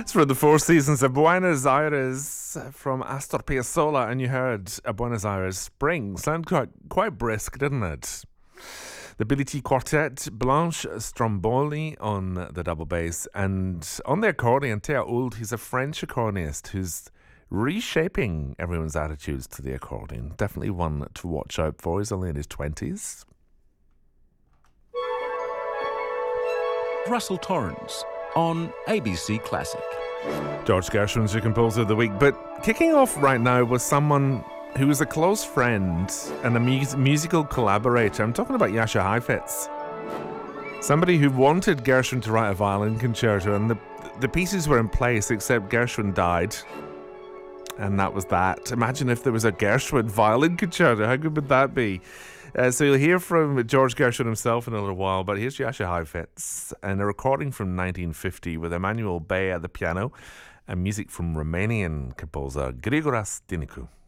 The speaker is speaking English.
It's for the Four Seasons of Buenos Aires from Astor Piazzolla, and you heard a Buenos Aires Spring. Sounded quite brisk, didn't it? The Billy T Quartet, Blanche Stromboli on the double bass, and on the accordion, Théa Ould. He's a French accordionist who's reshaping everyone's attitudes to the accordion. Definitely one to watch out for. He's only in his 20s. Russell Torrens on ABC Classic. George Gershwin's your composer of the week, but kicking off right now with someone who was a close friend and a musical collaborator. I'm talking about Jascha Heifetz. Somebody who wanted Gershwin to write a violin concerto, and the pieces were in place, except Gershwin died. And that was that. Imagine if there was a Gershwin violin concerto. How good would that be? So you'll hear from George Gershwin himself in a little while, but here's Jascha Heifetz and a recording from 1950 with Emanuel Bay at the piano and music from Romanian composer Grigoras Dinicu.